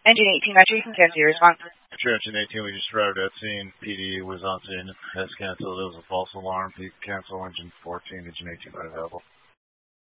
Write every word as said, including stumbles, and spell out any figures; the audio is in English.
Engine eighteen, Metro, you can cancel your response. Metro Engine eighteen, we just arrived at scene. P D was on scene, has canceled. It was a false alarm. P cancel engine fourteen, engine eighteen, not available.